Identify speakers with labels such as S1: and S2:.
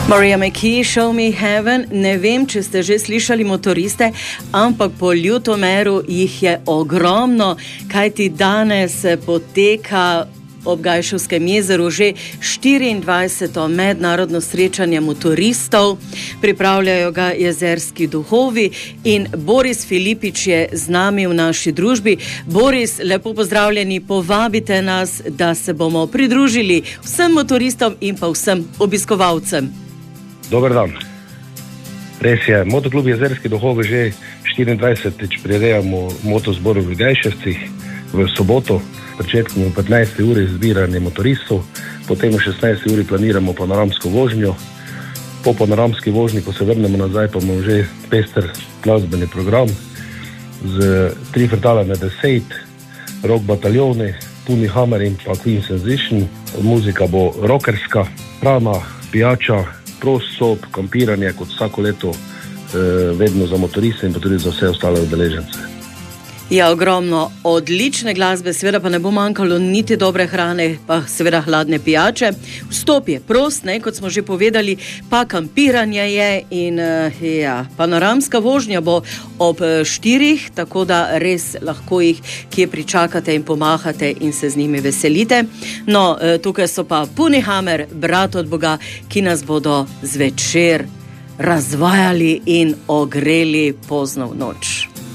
S1: Maria McKee, Show Me Heaven. Ne vem, če ste že slišali motoriste, ampak po Ljutomeru jih je ogromno, kajti danes poteka ob Gajšovskem jezeru že 24. mednarodno srečanje motoristov. Pripravljajo ga jezerski duhovi in Boris Filipič je z nami v naši družbi. Boris, lepo pozdravljeni, povabite nas, da se bomo pridružili vsem motoristom in pa vsem obiskovalcem.
S2: Dober dan. Res je, Motoklub Jezerski duhovi že 24. prirejamo motozboru v Gajševcih v soboto. Začetkom v 15. uri zbiranje motoristov, potem v 16. uri planiramo panoramsko vožnjo. Po panoramski vožnji, ko se vrnemo nazaj, pa imamo že pester glasbeni program z Tri frontale na 10, rock bataljoni, Puni Hammer in pa Queen Sensation. Muzika bo rockerska, hrana, pijača, prost sob, kampiranje kot vsako leto, vedno za motoriste in pa tudi za vse ostale udeležence.
S1: Ja, ogromno odlične glasbe, seveda pa ne bo manjkalo niti dobre hrane, pa seveda hladne pijače. Vstop je prost, kot smo že povedali, pa kampiranje je in panoramska vožnja bo ob 4, tako da res lahko jih kje pričakate in pomahate in se z njimi veselite. No, tukaj so pa Puni Hammer, brat od Boga, ki nas bodo zvečer razvajali in ogreli pozno v noč.